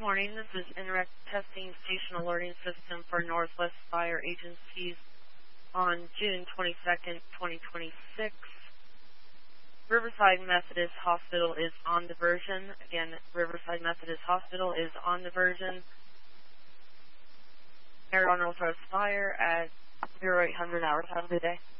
morning. This is Interact Testing Station Alerting System for Northwest Fire Agencies on June 22nd, 2026. Riverside Methodist Hospital is on diversion. Again, Riverside Methodist Hospital is on diversion. Air on Northwest Fire at 0800 hours. Have a good day.